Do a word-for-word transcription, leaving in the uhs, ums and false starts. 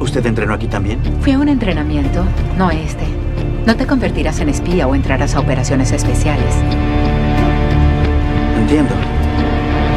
¿Usted entrenó aquí también? Fui a un entrenamiento, no este. No te convertirás en espía o entrarás a operaciones especiales. Entiendo.